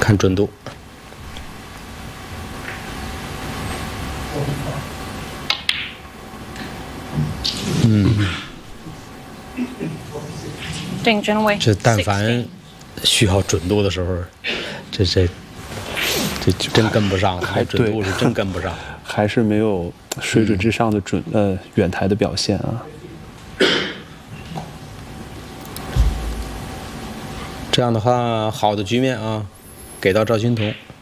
看准度。 定真位。 这但凡需要准度的时候，这真跟不上，还准度是真跟不上， 还是没有水准之上的远台的表现啊。 这样的话，好的局面啊，给到赵勋同。